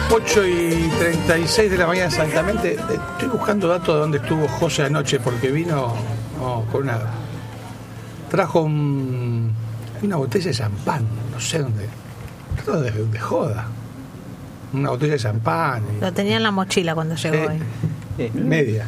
8:36 de la mañana exactamente. Estoy buscando datos de dónde estuvo José anoche porque vino con una... Trajo una botella de champán, no sé dónde. Todo de joda. Una botella de champán. Lo tenía en la mochila cuando llegó hoy. Media.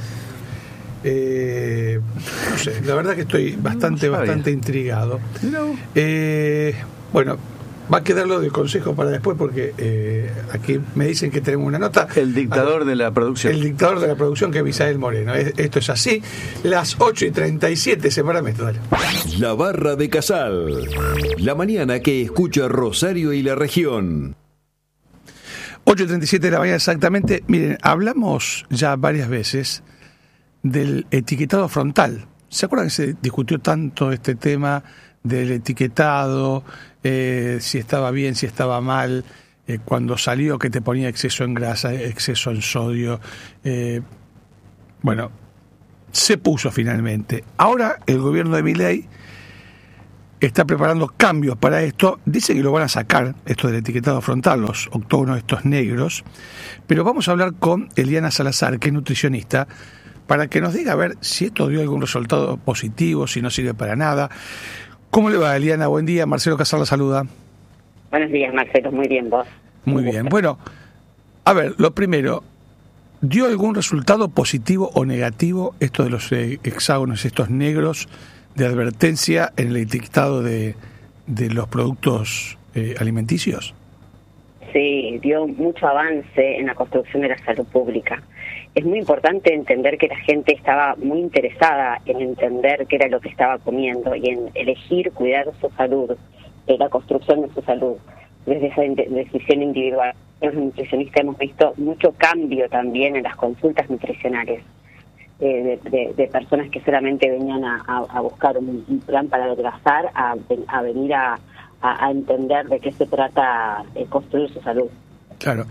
No sé, la verdad que estoy bastante intrigado. Bueno, va a quedar lo del consejo para después porque aquí me dicen que tenemos una nota. El dictador de la producción. El dictador de la producción, que es Misael Moreno. Esto es así. Las 8:37, sepárame esto, dale. La Barra de Casal. La mañana que escucha Rosario y la región. 8:37 de la mañana exactamente. Miren, hablamos ya varias veces del etiquetado frontal. ¿Se acuerdan que se discutió tanto este tema del etiquetado, si estaba bien, si estaba mal, cuando salió que te ponía exceso en grasa, exceso en sodio? Bueno, se puso finalmente. Ahora el gobierno de Milei está preparando cambios para esto. Dice que lo van a sacar, esto del etiquetado frontal, los octógonos estos negros. Pero vamos a hablar con Eliana Salazar, que es nutricionista, para que nos diga a ver si esto dio algún resultado positivo, si no sirve para nada. ¿Cómo le va, Eliana? Buen día. Marcelo Casal la saluda. Buenos días, Marcelo. Muy bien, vos. Muy bien. Bueno, a ver, lo primero, ¿dio algún resultado positivo o negativo esto de los hexágonos, estos negros de advertencia en el etiquetado de los productos alimenticios? Sí, dio mucho avance en la construcción de la salud pública. Es muy importante entender que la gente estaba muy interesada en entender qué era lo que estaba comiendo y en elegir cuidar su salud, la construcción de su salud, desde esa decisión individual. Los nutricionistas hemos visto mucho cambio también en las consultas nutricionales de personas que solamente venían a buscar un plan para adelgazar, a venir a entender de qué se trata construir su salud. Claro.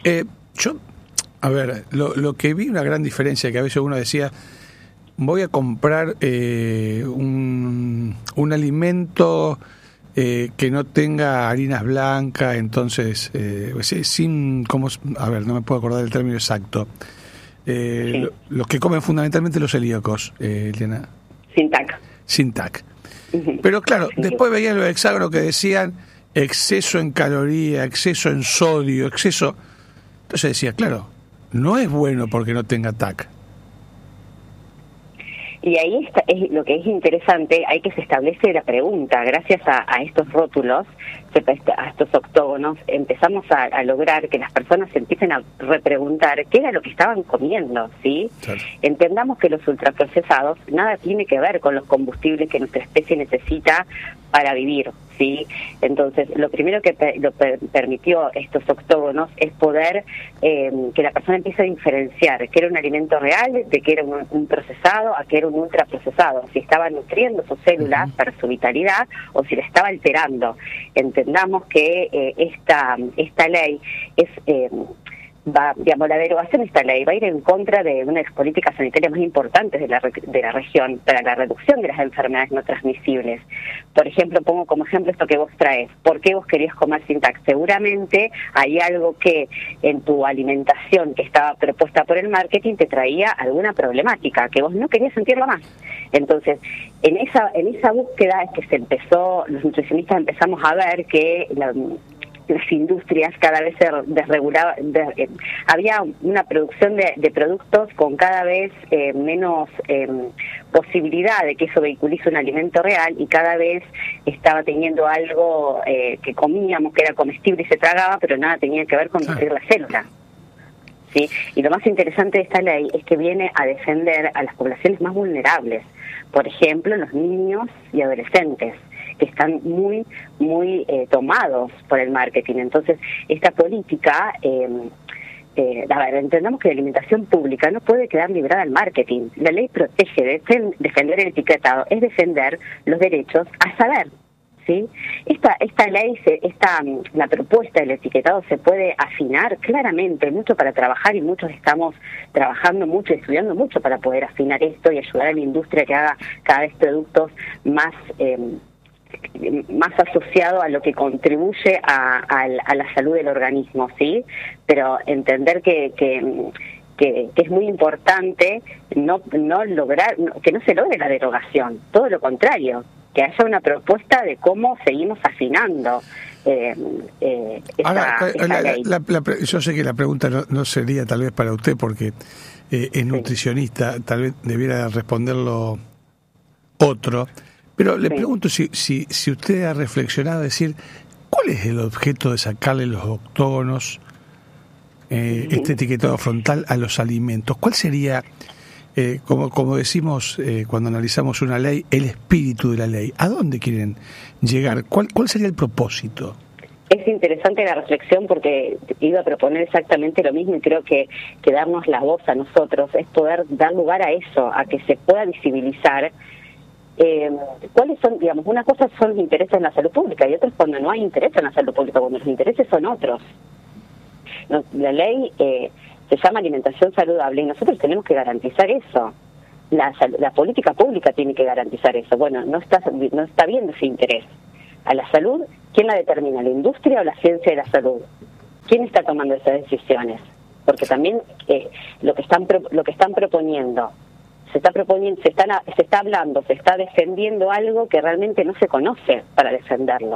A ver, lo que vi una gran diferencia, que a veces uno decía, voy a comprar un alimento que no tenga harinas blancas, entonces, sin, ¿cómo? A ver, no me puedo acordar del término exacto. Sí. Los que comen fundamentalmente los celíacos, Eliana. Sin TAC. Sin TAC. Pero claro, después veían los hexágonos que decían exceso en caloría, exceso en sodio, exceso... Entonces decía, claro, no es bueno porque no tenga TAC. Y ahí está, lo que es interesante, hay que se establece la pregunta. Gracias a estos rótulos, a estos octógonos, empezamos a lograr que las personas se empiecen a repreguntar qué era lo que estaban comiendo, ¿sí? Claro. Entendamos que los ultraprocesados nada tiene que ver con los combustibles que nuestra especie necesita para vivir, ¿sí? Entonces, lo primero que permitió estos octógonos es poder que la persona empiece a diferenciar qué era un alimento real, de qué era un procesado, a qué era un ultraprocesado, si estaba nutriendo sus células para su vitalidad o si la estaba alterando. Entendamos que esta ley es... la derogación de esta ley va a ir en contra de una de las políticas sanitarias más importantes de la región para la reducción de las enfermedades no transmisibles. Por ejemplo, pongo como ejemplo esto que vos traes. ¿Por qué vos querías comer sin TAC? Seguramente hay algo que en tu alimentación que estaba propuesta por el marketing te traía alguna problemática, que vos no querías sentirlo más. Entonces, en esa búsqueda es que los nutricionistas empezamos a ver que las industrias cada vez se desregulaban, había una producción de productos con cada vez menos posibilidad de que eso vehiculice un alimento real y cada vez estaba teniendo algo que comíamos, que era comestible y se tragaba, pero nada tenía que ver con nutrir la célula. ¿Sí? Y lo más interesante de esta ley es que viene a defender a las poblaciones más vulnerables, por ejemplo, los niños y adolescentes, que están muy tomados por el marketing. Entonces, esta política, entendamos que la alimentación pública no puede quedar librada al marketing. La ley protege, defender el etiquetado, es defender los derechos a saber. ¿Sí? Esta ley, la propuesta del etiquetado se puede afinar claramente, mucho para trabajar y muchos estamos trabajando mucho y estudiando mucho para poder afinar esto y ayudar a la industria que haga cada vez productos más más asociado a lo que contribuye a la salud del organismo, ¿sí? Pero entender que es muy importante no lograr, que no se logre la derogación, todo lo contrario, que haya una propuesta de cómo seguimos afinando esta ley. Yo sé que la pregunta no sería tal vez para usted porque es nutricionista, tal vez debiera responderlo otro, pero le pregunto si usted ha reflexionado, decir, ¿cuál es el objeto de sacarle los octógonos, este etiquetado frontal a los alimentos? ¿Cuál sería, como decimos cuando analizamos una ley, el espíritu de la ley? ¿A dónde quieren llegar? ¿Cuál sería el propósito? Es interesante la reflexión porque iba a proponer exactamente lo mismo y creo que darnos la voz a nosotros es poder dar lugar a eso, a que se pueda visibilizar cuáles son, digamos, una cosa son los intereses en la salud pública y otras cuando no hay interés en la salud pública, cuando los intereses son otros. La ley se llama alimentación saludable y nosotros tenemos que garantizar eso. La política pública tiene que garantizar eso. Bueno, no está viendo ese interés. A la salud, ¿quién la determina? ¿La industria o la ciencia de la salud? ¿Quién está tomando esas decisiones? Porque también lo que están proponiendo, se está hablando, se está defendiendo algo que realmente no se conoce para defenderlo.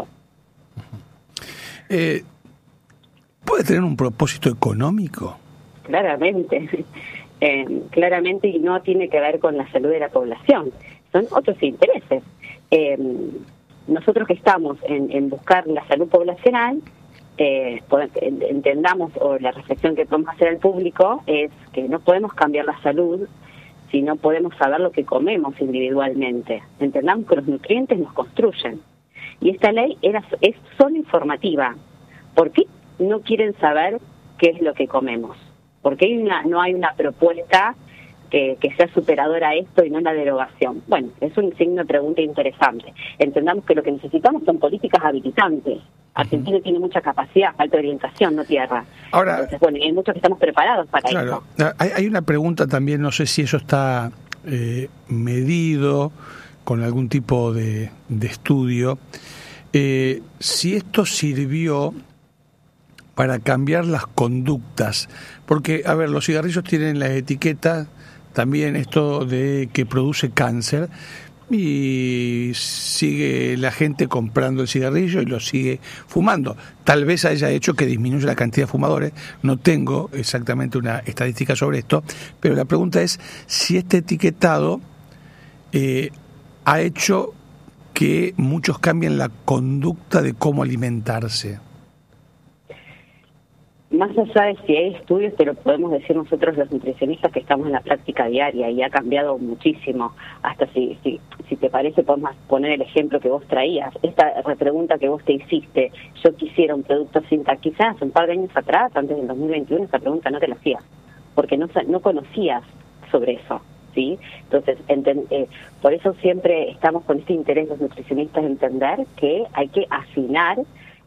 ¿Puede tener un propósito económico? Claramente, claramente, y no tiene que ver con la salud de la población, son otros intereses. Nosotros que estamos en buscar la salud poblacional, entendamos, o la reflexión que podemos hacer al público es que no podemos cambiar la salud si no podemos saber lo que comemos individualmente. Entendamos que los nutrientes nos construyen. Y esta ley es solo informativa. ¿Por qué no quieren saber qué es lo que comemos? Porque no hay una propuesta que sea superadora a esto y no la derogación. Bueno, es un signo de pregunta interesante. Entendamos que lo que necesitamos son políticas habilitantes. Argentina tiene mucha capacidad, falta de orientación, no tierra. Ahora, entonces, bueno, y hay muchos que estamos preparados para eso. Hay una pregunta también, no sé si eso está medido con algún tipo de estudio, si esto sirvió para cambiar las conductas, porque, a ver, los cigarrillos tienen la etiqueta también esto de que produce cáncer y sigue la gente comprando el cigarrillo y lo sigue fumando. Tal vez haya hecho que disminuya la cantidad de fumadores, no tengo exactamente una estadística sobre esto, pero la pregunta es si este etiquetado ha hecho que muchos cambien la conducta de cómo alimentarse. Más allá de si hay estudios, te lo podemos decir nosotros los nutricionistas que estamos en la práctica diaria y ha cambiado muchísimo. Hasta si te parece podemos poner el ejemplo que vos traías. Esta repregunta que vos te hiciste, yo quisiera un producto sin tabaco, quizás un par de años atrás, antes del 2021, esta pregunta no te la hacías, porque no conocías sobre eso. ¿Sí? Entonces, por eso siempre estamos con este interés los nutricionistas de entender que hay que afinar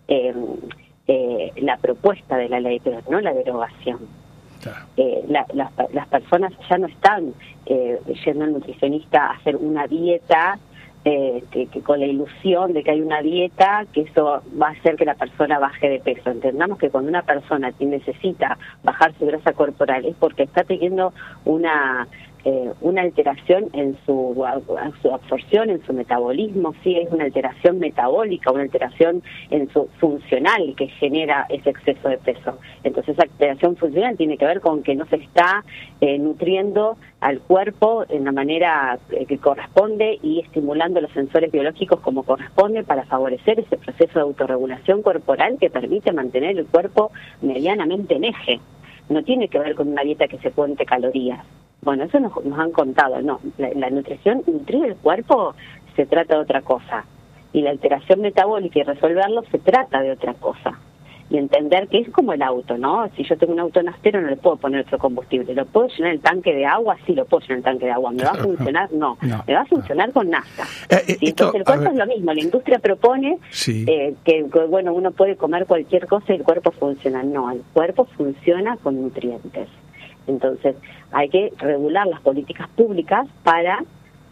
la propuesta de la ley, pero no la derogación. Claro. Las personas ya no están yendo al nutricionista a hacer una dieta que con la ilusión de que hay una dieta, que eso va a hacer que la persona baje de peso. Entendamos que cuando una persona necesita bajar su grasa corporal es porque está teniendo una alteración en su absorción, en su metabolismo, sí, es una alteración metabólica, una alteración en su funcional que genera ese exceso de peso. Entonces esa alteración funcional tiene que ver con que no se está nutriendo al cuerpo en la manera que corresponde y estimulando los sensores biológicos como corresponde para favorecer ese proceso de autorregulación corporal que permite mantener el cuerpo medianamente en eje. No tiene que ver con una dieta que se cuente calorías. Bueno, eso nos han contado, no, la nutrición, nutrir el cuerpo se trata de otra cosa, y la alteración metabólica y resolverlo se trata de otra cosa, y entender que es como el auto, ¿no? Si yo tengo un auto naftalero no le puedo poner otro combustible, ¿lo puedo llenar el tanque de agua? Sí, lo puedo llenar el tanque de agua, ¿me va a funcionar? No, me va a funcionar con nafta. Entonces el cuerpo es lo mismo, la industria propone que, bueno, uno puede comer cualquier cosa y el cuerpo funciona, no, el cuerpo funciona con nutrientes. Entonces, hay que regular las políticas públicas para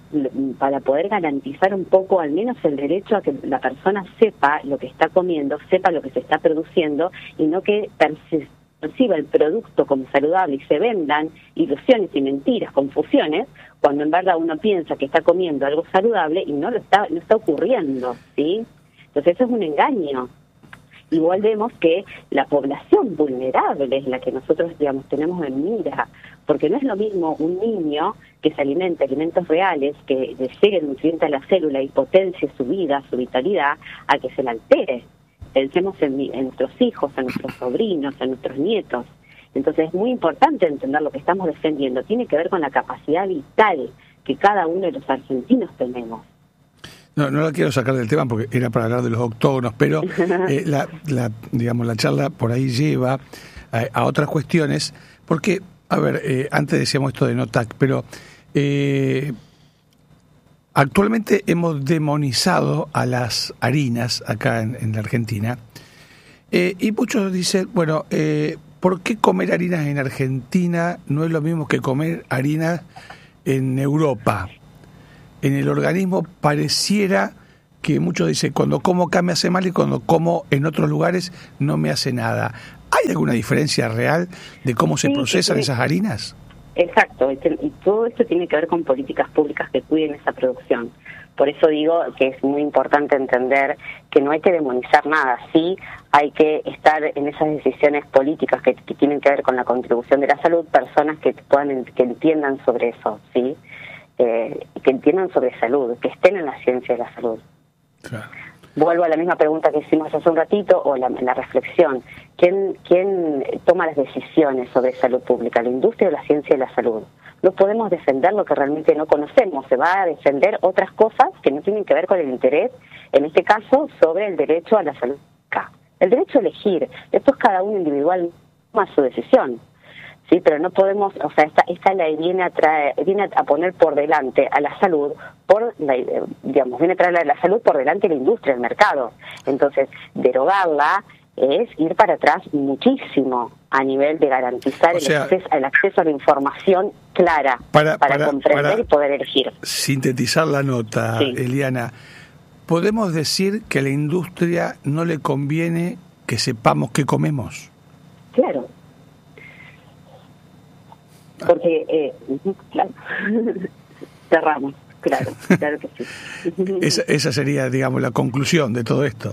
para poder garantizar un poco, al menos el derecho a que la persona sepa lo que está comiendo, sepa lo que se está produciendo, y no que perciba el producto como saludable y se vendan ilusiones y mentiras, confusiones, cuando en verdad uno piensa que está comiendo algo saludable y no está ocurriendo, ¿sí? Entonces eso es un engaño. Igual vemos que la población vulnerable es la que nosotros, digamos, tenemos en mira, porque no es lo mismo un niño que se alimente alimentos reales, que le llegue el nutriente a la célula y potencie su vida, su vitalidad, a que se la altere. Pensemos en nuestros hijos, en nuestros sobrinos, en nuestros nietos. Entonces es muy importante entender lo que estamos defendiendo. Tiene que ver con la capacidad vital que cada uno de los argentinos tenemos. No la quiero sacar del tema porque era para hablar de los octógonos, pero la charla por ahí lleva a otras cuestiones, porque, a ver, antes decíamos esto de no TAC, pero actualmente hemos demonizado a las harinas acá en la Argentina, y muchos dicen, bueno, ¿por qué comer harinas en Argentina no es lo mismo que comer harinas en Europa? En el organismo pareciera que muchos dicen, cuando como acá me hace mal y cuando como en otros lugares no me hace nada. ¿Hay alguna diferencia real de cómo se procesan esas harinas? Exacto, y todo esto tiene que ver con políticas públicas que cuiden esa producción. Por eso digo que es muy importante entender que no hay que demonizar nada, sí hay que estar en esas decisiones políticas que tienen que ver con la contribución de la salud, personas que entiendan sobre eso, ¿sí? Que entiendan sobre salud, que estén en la ciencia de la salud. Claro. Vuelvo a la misma pregunta que hicimos hace un ratito, o la reflexión. ¿Quién toma las decisiones sobre salud pública? ¿La industria o la ciencia de la salud? No podemos defender lo que realmente no conocemos. Se va a defender otras cosas que no tienen que ver con el interés, en este caso, sobre el derecho a la salud pública. El derecho a elegir. Después cada uno individual toma su decisión. Sí, pero no podemos, o sea, esta ley viene a poner por delante a la salud, viene a traer a la salud por delante de la industria, el mercado. Entonces, derogarla es ir para atrás muchísimo a nivel de garantizar el acceso a la información clara para comprender y poder elegir. Sintetizar la nota, sí. Eliana, ¿podemos decir que a la industria no le conviene que sepamos qué comemos? Claro. Porque, claro, cerramos, claro que sí. Esa sería, digamos, la conclusión de todo esto.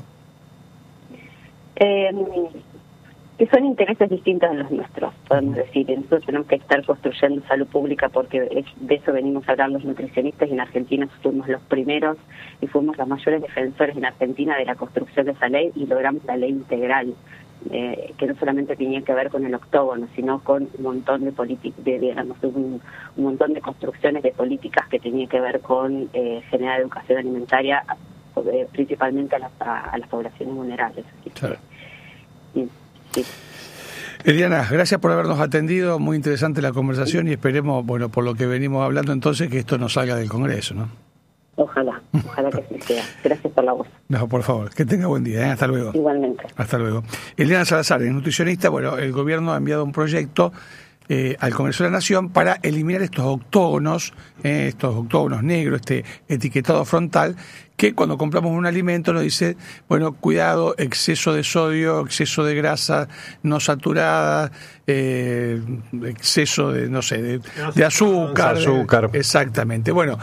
Que son intereses distintos de los nuestros, podemos decir. Nosotros tenemos que estar construyendo salud pública porque de eso venimos hablando los nutricionistas, y en Argentina fuimos los primeros y fuimos los mayores defensores en Argentina de la construcción de esa ley, y logramos la ley integral. Que no solamente tenía que ver con el octógono, sino con un montón de un montón de construcciones de políticas que tenía que ver con generar educación alimentaria, principalmente a las poblaciones vulnerables. Claro. Sí. Eliana, gracias por habernos atendido, muy interesante la conversación, y esperemos, bueno, por lo que venimos hablando entonces, que esto no salga del Congreso, ¿no? Ojalá que sí sea. Gracias por la voz. No, por favor, que tenga buen día, ¿eh? Hasta luego. Igualmente. Hasta luego. Eliana Salazar es nutricionista. Bueno, el gobierno ha enviado un proyecto al Congreso de la Nación para eliminar estos octógonos negros, este etiquetado frontal, que cuando compramos un alimento nos dice, bueno, cuidado, exceso de sodio, exceso de grasa no saturada, exceso de, no sé, de azúcar. Exactamente. Bueno,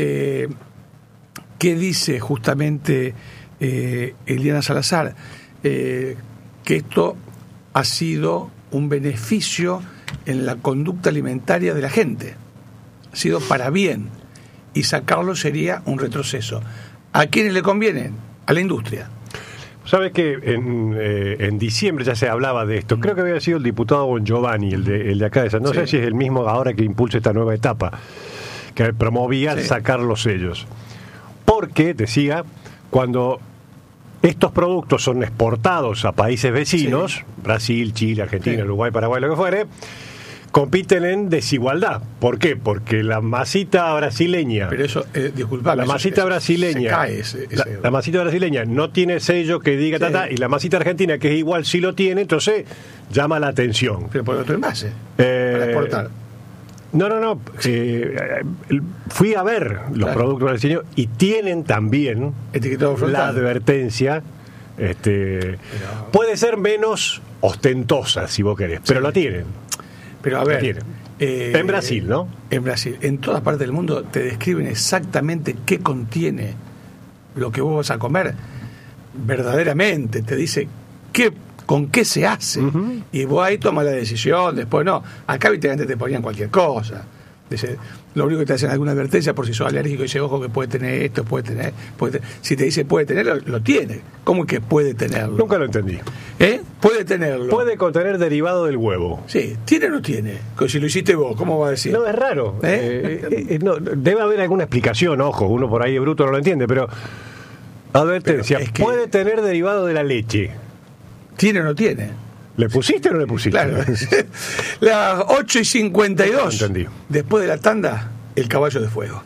¿qué dice justamente Eliana Salazar? Que esto ha sido un beneficio en la conducta alimentaria de la gente. Ha sido para bien. Y sacarlo sería un retroceso. ¿A quiénes le conviene? A la industria. ¿Sabes que en diciembre ya se hablaba de esto? Creo que había sido el diputado Bongiovanni, el de acá de San. No sé si es el mismo ahora que impulsa esta nueva etapa, que promovía sacar los sellos. Porque, decía, cuando estos productos son exportados a países vecinos, Brasil, Chile, Argentina, Uruguay, Paraguay, lo que fuere, compiten en desigualdad. ¿Por qué? Porque la masita brasileña... Pero eso, disculpa, la masita brasileña... Se cae la masita brasileña no tiene sello que diga y la masita argentina, que es igual, sí lo tiene, entonces llama la atención. Pero por otro envase, para exportar. No. Fui a ver los productos del diseño y tienen también etiquetado frontal. La advertencia. Puede ser menos ostentosa, si vos querés, pero la tienen. Pero a ver, en Brasil, ¿no? En Brasil, en todas partes del mundo te describen exactamente qué contiene lo que vos vas a comer. Verdaderamente, te dice con qué se hace. Uh-huh. Y vos ahí tomas la decisión, después no. Acá habitualmente te ponían cualquier cosa. Dice, lo único que te hacen alguna advertencia por si sos alérgico, dice, ojo que puede tener esto, puede tener. Si te dice puede tenerlo, lo tiene. ¿Cómo que puede tenerlo? Nunca lo entendí. Puede tenerlo. Puede contener derivado del huevo. Sí, ¿tiene o no tiene? Si lo hiciste vos, ¿cómo va a decir? No, es raro. No, debe haber alguna explicación, ojo, uno por ahí bruto no lo entiende, pero advertencia, pero es que puede tener derivado de la leche. ¿Tiene o no tiene? ¿Le pusiste o no le pusiste? Claro. Las 8:52. Entendí. Después de la tanda, el caballo de fuego.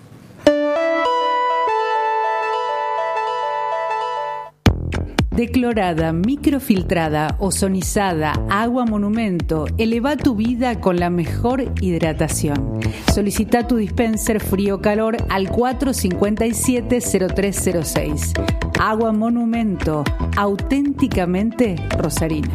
Declorada, microfiltrada, ozonizada, agua monumento. Eleva tu vida con la mejor hidratación. Solicita tu dispenser frío-calor al 457-0306. Agua monumento, auténticamente rosarina.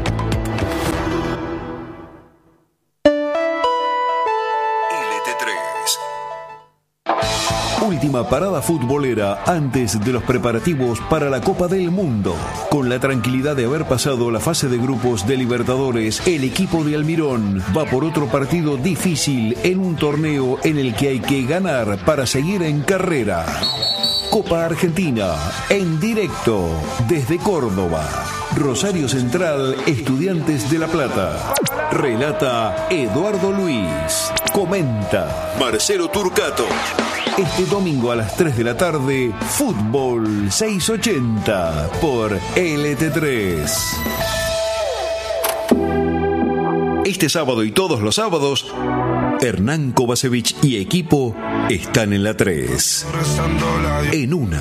Última parada futbolera antes de los preparativos para la Copa del Mundo. Con la tranquilidad de haber pasado la fase de grupos de Libertadores, el equipo de Almirón va por otro partido difícil en un torneo en el que hay que ganar para seguir en carrera. Copa Argentina, en directo desde Córdoba. Rosario Central, Estudiantes de La Plata. Relata Eduardo Luis. Comenta Marcelo Turcato. Este domingo a las 3 de la tarde, Fútbol 680 por LT3. Este sábado y todos los sábados, Hernán Kovacevic y equipo están en la 3. En una.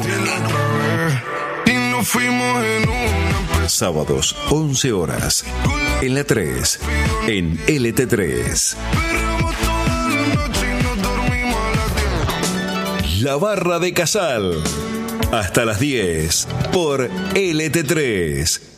Sábados, 11 horas. En la 3. En LT3. La Barra de Casal. Hasta las 10 por LT3.